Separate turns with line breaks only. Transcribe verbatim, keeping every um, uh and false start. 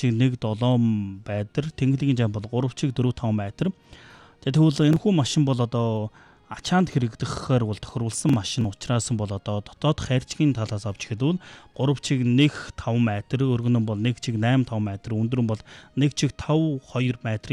чиг нэг долоон метр, тэнгэлийн жам бол гурав чиг дөрөв таван метр. Тэгээд тэгвэл энэ хүү машин бол одоо ачаанд хэрэгдэхээр бол тохируулсан машин учраас бол одоо дотоод хайрцгийн талаас авч ихэд бол гурав чиг нэг таван метр, өргөн нь бол нэг чиг найман таван метр, өндөр нь бол нэг чиг тав хоёр метрийн